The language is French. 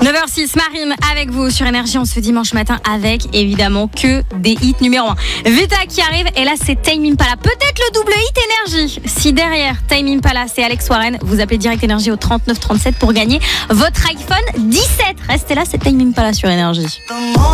9h06, Marine avec vous sur Énergie en ce dimanche matin avec évidemment que des hits numéro 1. Vita qui arrive et là c'est Tame Impala. Peut-être le double hit Énergie. Si derrière Tame Impala c'est Alex Warren, vous appelez direct Énergie au 39 37 pour gagner votre iPhone 17. Restez là, c'est Tame Impala sur Énergie.